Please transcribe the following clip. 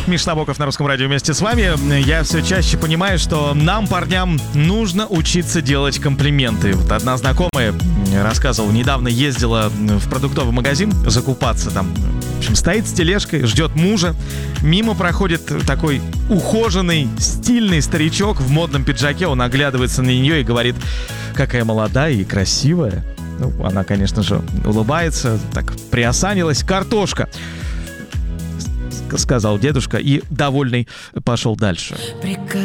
Миш Набоков на Русском радио вместе с вами. Я все чаще понимаю, что нам, парням, нужно учиться делать комплименты. Вот одна знакомая рассказывала, недавно ездила в продуктовый магазин закупаться там. В общем, стоит с тележкой, ждет мужа. Мимо проходит такой ухоженный, стильный старичок в модном пиджаке. Он оглядывается на нее и говорит: какая молодая и красивая. Ну, она, конечно же, улыбается, так приосанилась. Картошка, сказал дедушка и, довольный, пошел дальше.